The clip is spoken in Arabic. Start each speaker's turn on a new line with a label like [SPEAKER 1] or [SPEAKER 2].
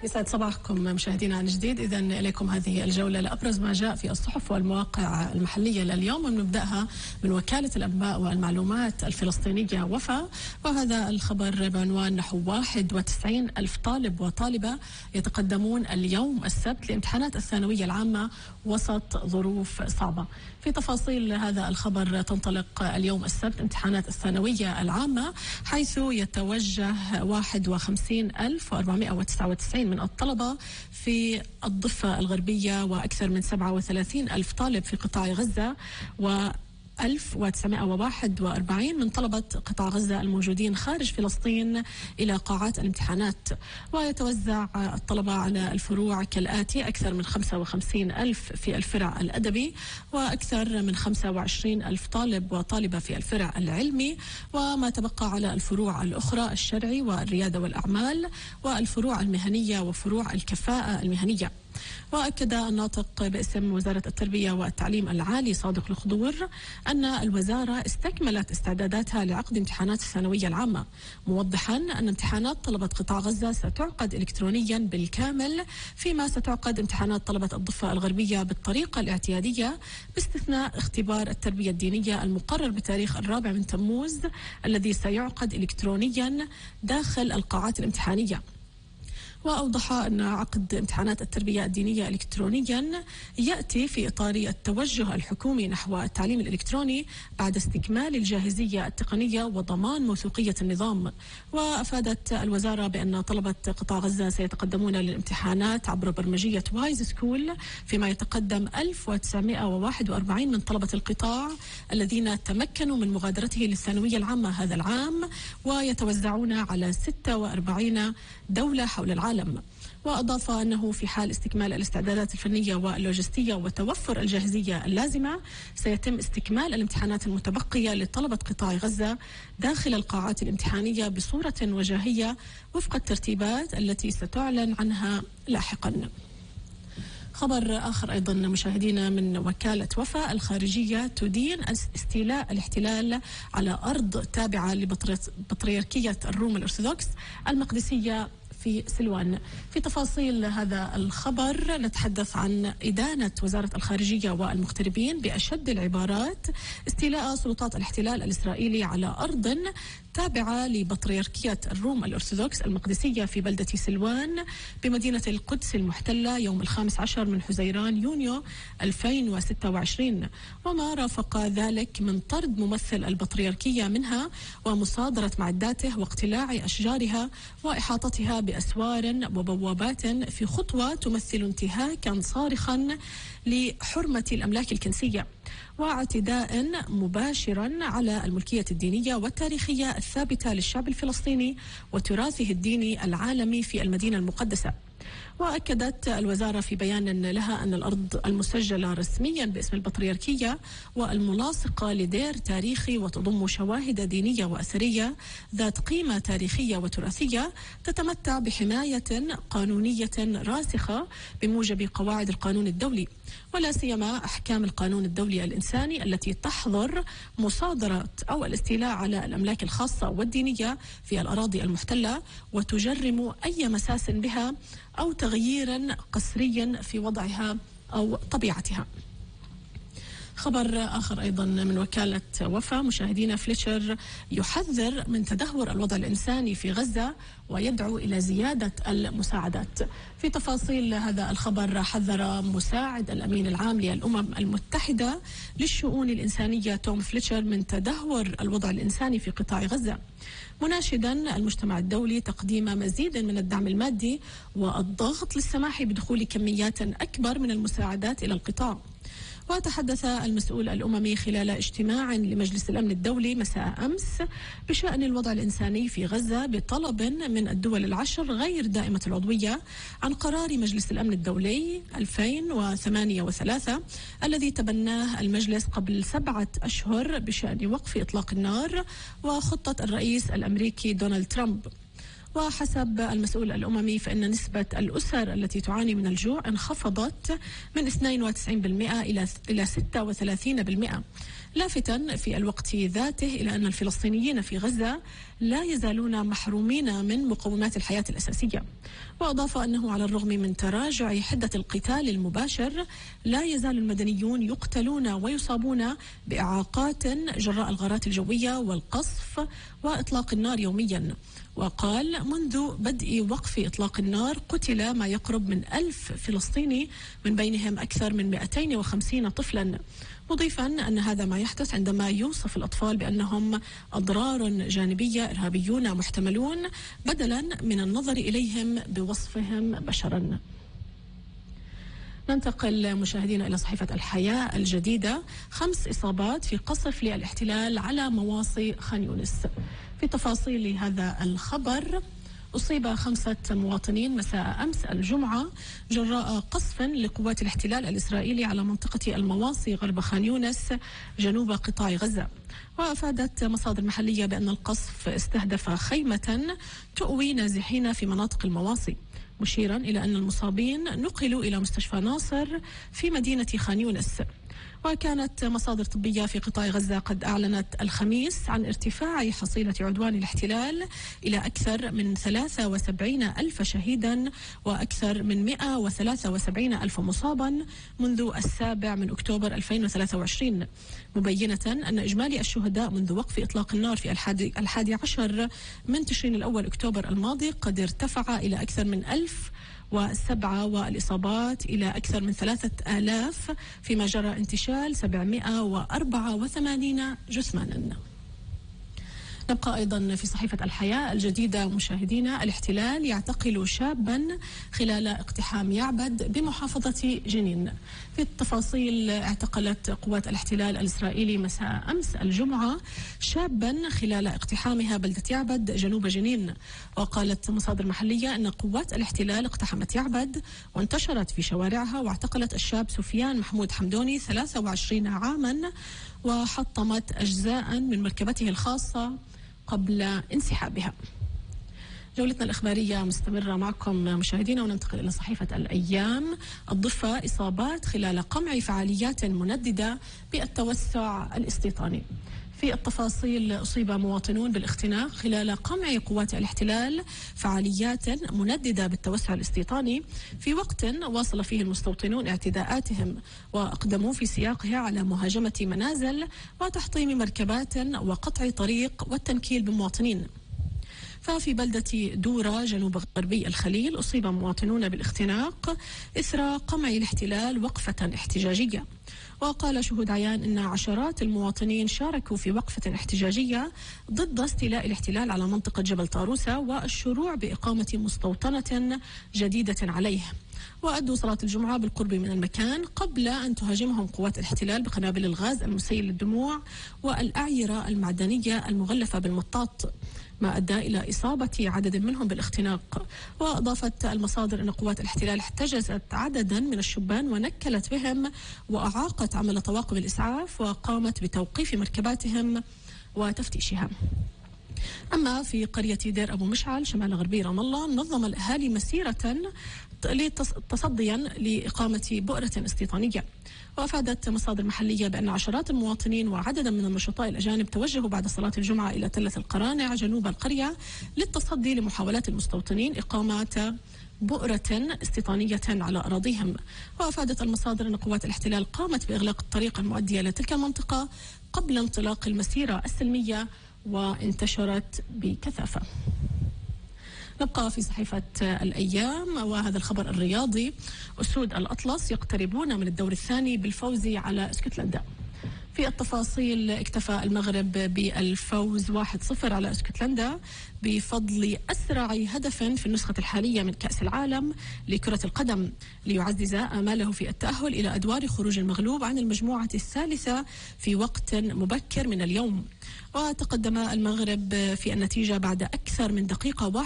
[SPEAKER 1] يسعد صباحكم مشاهدينا عن جديد. إذا إليكم هذه الجولة لأبرز ما جاء في الصحف والمواقع المحلية لليوم، ونبدأها من وكالة الأنباء والمعلومات الفلسطينية وفا، وهذا الخبر بعنوان: نحو 91 ألف طالب وطالبة يتقدمون اليوم السبت لامتحانات الثانوية العامة وسط ظروف صعبة. في تفاصيل هذا الخبر: تنطلق اليوم السبت امتحانات الثانوية العامة، حيث يتوجه 51,499 من الطلبة في الضفة الغربية، وأكثر من 37 ألف طالب في قطاع غزة، و 1941 من طلبة قطاع غزة الموجودين خارج فلسطين إلى قاعات الامتحانات. ويتوزع الطلبة على الفروع كالآتي: أكثر من 55 ألف في الفرع الأدبي، وأكثر من 25 ألف طالب وطالبة في الفرع العلمي، وما تبقى على الفروع الأخرى: الشرعي والريادة والأعمال والفروع المهنية وفروع الكفاءة المهنية. وأكد الناطق باسم وزارة التربية والتعليم العالي صادق الخضور أن الوزارة استكملت استعداداتها لعقد امتحانات الثانوية العامة، موضحا أن امتحانات طلبة قطاع غزة ستعقد إلكترونيا بالكامل، فيما ستعقد امتحانات طلبة الضفة الغربية بالطريقة الاعتيادية، باستثناء اختبار التربية الدينية المقرر بتاريخ 4 من تموز الذي سيعقد إلكترونيا داخل القاعات الامتحانية. وأوضح أن عقد امتحانات التربية الدينية إلكترونيا يأتي في إطار التوجه الحكومي نحو التعليم الإلكتروني بعد استكمال الجاهزية التقنية وضمان موثوقية النظام. وأفادت الوزارة بأن طلبة قطاع غزة سيتقدمون للامتحانات عبر برمجية وايز سكول، فيما يتقدم 1941 من طلبة القطاع الذين تمكنوا من مغادرته للثانوية العامة هذا العام، ويتوزعون على 46 دولة حول العالم. وأضاف أنه في حال استكمال الاستعدادات الفنية واللوجستية وتوفر الجاهزية اللازمة، سيتم استكمال الامتحانات المتبقية لطلبة قطاع غزة داخل القاعات الامتحانية بصورة وجاهية وفق الترتيبات التي ستعلن عنها لاحقا. خبر آخر أيضا مشاهدينا من وكالة وفا: الخارجية تدين استيلاء الاحتلال على أرض تابعة لبطريركية الروم الأرثوذكس المقدسية في سلوان. في تفاصيل هذا الخبر نتحدث عن إدانة وزارة الخارجية والمغتربين بأشد العبارات استيلاء سلطات الاحتلال الإسرائيلي على أرض تابعة لبطريركية الروم الأرثوذكس المقدسية في بلدة سلوان بمدينة القدس المحتلة يوم 15 من حزيران يونيو 2026، وما رافق ذلك من طرد ممثل البطريركية منها ومصادرة معداته واقتلاع أشجارها وإحاطتها بأسوار وبوابات، في خطوة تمثل انتهاكا صارخا لحرمة الأملاك الكنسية واعتداء مباشرا على الملكية الدينية والتاريخية الثابتة للشعب الفلسطيني وتراثه الديني العالمي في المدينة المقدسة. وأكدت الوزارة في بيان لها أن الأرض المسجلة رسميا باسم البطريركية والملاصقة لدير تاريخي وتضم شواهد دينية وأثرية ذات قيمة تاريخية وتراثية تتمتع بحماية قانونية راسخة بموجب قواعد القانون الدولي، ولا سيما أحكام القانون الدولي الإنساني التي تحظر مصادرة أو الاستيلاء على الأملاك الخاصة والدينية في الأراضي المحتلة، وتجرم أي مساس بها أو تغييرا قسريا في وضعها أو طبيعتها. خبر آخر أيضا من وكالة وفا مشاهدينا: فليتشر يحذر من تدهور الوضع الإنساني في غزة ويدعو إلى زيادة المساعدات. في تفاصيل هذا الخبر: حذر مساعد الأمين العام للأمم المتحدة للشؤون الإنسانية توم فليتشر من تدهور الوضع الإنساني في قطاع غزة، مناشدا المجتمع الدولي تقديم مزيد من الدعم المادي والضغط للسماح بدخول كميات أكبر من المساعدات إلى القطاع. وتحدث المسؤول الأممي خلال اجتماع لمجلس الأمن الدولي مساء أمس بشأن الوضع الإنساني في غزة بطلب من الدول العشر غير دائمة العضوية عن قرار مجلس الأمن الدولي 2008 الذي تبناه المجلس قبل 7 أشهر بشأن وقف إطلاق النار وخطة الرئيس الأمريكي دونالد ترامب. وحسب المسؤول الأممي فإن نسبة الأسر التي تعاني من الجوع انخفضت من 92% إلى 36%، لافتا في الوقت ذاته إلى أن الفلسطينيين في غزة لا يزالون محرومين من مقومات الحياة الأساسية. وأضاف أنه على الرغم من تراجع حدة القتال المباشر لا يزال المدنيون يقتلون ويصابون بإعاقات جراء الغارات الجوية والقصف وإطلاق النار يوميا. وقال منذ بدء وقف إطلاق النار قتل ما يقرب من 1000 فلسطيني، من بينهم أكثر من 250 طفلا، مضيفا أن هذا ما يحدث عندما يوصف الأطفال بأنهم أضرار جانبية إرهابيون محتملون بدلا من النظر إليهم بوصفهم بشرا. ننتقل مشاهدينا إلى صحيفة الحياة الجديدة. 5 إصابات في قصف للاحتلال على مواصي خان يونس. في تفاصيل هذا الخبر، أصيب 5 مواطنين مساء أمس الجمعة جراء قصف لقوات الاحتلال الإسرائيلي على منطقة المواصي غرب خان يونس جنوب قطاع غزة. وأفادت مصادر محلية بأن القصف استهدف خيمة تؤوي نازحين في مناطق المواصي، مشيرا إلى أن المصابين نقلوا إلى مستشفى ناصر في مدينة خان يونس. وكانت مصادر طبية في قطاع غزة قد أعلنت الخميس عن ارتفاع حصيلة عدوان الاحتلال إلى أكثر من 73 ألف شهيدا وأكثر من 173 ألف مصابا منذ 7 أكتوبر 2023، مبينة أن إجمالي الشهداء منذ وقف إطلاق النار في 11 من تشرين الأول أكتوبر الماضي قد ارتفع إلى أكثر من 1007 والإصابات إلى أكثر من 3000، فيما جرى انتشال 784 جثمانا. نبقى أيضا في صحيفة الحياة الجديدة مشاهدينا. الاحتلال يعتقل شابا خلال اقتحام يعبد بمحافظة جنين. في التفاصيل، اعتقلت قوات الاحتلال الإسرائيلي مساء أمس الجمعة شابا خلال اقتحامها بلدة يعبد جنوب جنين. وقالت مصادر محلية أن قوات الاحتلال اقتحمت يعبد وانتشرت في شوارعها، واعتقلت الشاب سفيان محمود حمدوني 23 عاما، وحطمت أجزاء من مركبته الخاصة قبل انسحابها. جولتنا الإخبارية مستمرة معكم مشاهدينا، وننتقل إلى صحيفة الأيام. الضفة إصابات خلال قمع فعاليات منددة بالتوسع الاستيطاني. في التفاصيل، أصيب مواطنون بالاختناق خلال قمع قوات الاحتلال فعاليات منددة بالتوسع الاستيطاني في وقت واصل فيه المستوطنون اعتداءاتهم، وأقدموا في سياقها على مهاجمة منازل وتحطيم مركبات وقطع طريق والتنكيل بمواطنين. ففي بلدة دورة جنوب غربي الخليل أصيب مواطنون بالاختناق إثر قمع الاحتلال وقفة احتجاجية. وقال شهود عيان أن عشرات المواطنين شاركوا في وقفة احتجاجية ضد استيلاء الاحتلال على منطقة جبل طاروسة والشروع بإقامة مستوطنة جديدة عليه. وأدوا صلاة الجمعة بالقرب من المكان قبل أن تهاجمهم قوات الاحتلال بقنابل الغاز المسيل للدموع والأعيرة المعدنية المغلفة بالمطاط، ما أدى إلى إصابة عدد منهم بالاختناق. وأضافت المصادر أن قوات الاحتلال احتجزت عددا من الشبان ونكلت بهم وأعاقت عمل طواقم الإسعاف وقامت بتوقيف مركباتهم وتفتيشها. أما في قرية دير أبو مشعل شمال غربي رام الله، نظم الأهالي مسيرة تصديا لإقامة بؤرة استيطانية. وأفادت مصادر محلية بأن عشرات المواطنين وعددا من النشطاء الأجانب توجهوا بعد صلاة الجمعة إلى تلة القرانع جنوب القرية للتصدي لمحاولات المستوطنين إقامة بؤرة استيطانية على أراضيهم. وأفادت المصادر أن قوات الاحتلال قامت بإغلاق الطريق المؤدية لتلك المنطقة قبل انطلاق المسيرة السلمية وانتشرت بكثافة. نبقى في صحيفة الأيام وهذا الخبر الرياضي. أسود الأطلس يقتربون من الدور الثاني بالفوز على اسكتلندا. في التفاصيل، اكتفى المغرب بالفوز 1-0 على اسكتلندا بفضل أسرع هدف في النسخة الحالية من كأس العالم لكرة القدم، ليعزز آماله في التأهل إلى أدوار خروج المغلوب عن المجموعة الثالثة في وقت مبكر من اليوم. وتقدم المغرب في النتيجة بعد أكثر من دقيقة